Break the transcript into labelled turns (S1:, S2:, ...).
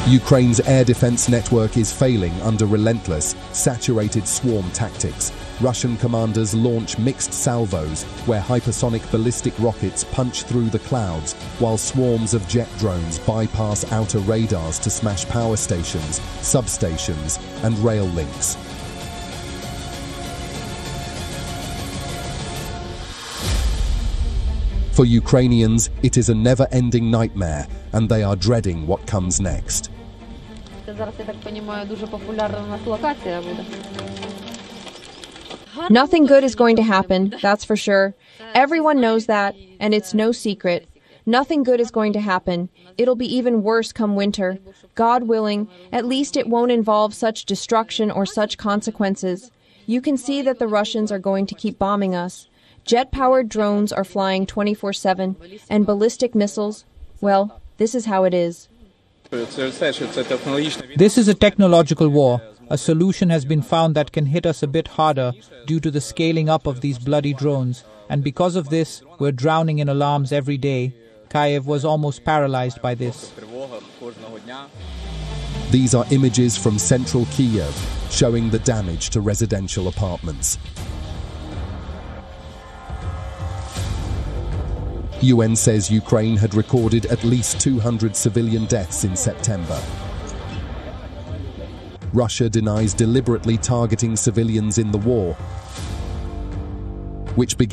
S1: Ukraine's air defense network is failing under relentless, saturated swarm tactics. Russian commanders launch mixed salvos, where hypersonic ballistic rockets punch through the clouds, while swarms of jet drones bypass outer radars to smash power stations, substations, and rail links. For Ukrainians, it is a never-ending nightmare, and they are dreading what comes next.
S2: Nothing good is going to happen, that's for sure. Everyone knows that, and it's no secret. Nothing good is going to happen. It'll be even worse come winter. God willing, at least it won't involve such destruction or such consequences. You can see that the Russians are going to keep bombing us. Jet-powered drones are flying 24/7, and ballistic missiles, well, this is how it is.
S3: This is a technological war. A solution has been found that can hit us a bit harder due to the scaling up of these bloody drones, and because of this, we're drowning in alarms every day. Kyiv was almost paralyzed by this.
S1: These are images from central Kyiv, showing the damage to residential apartments. UN says Ukraine had recorded at least 200 civilian deaths in September. Russia denies deliberately targeting civilians in the war, which began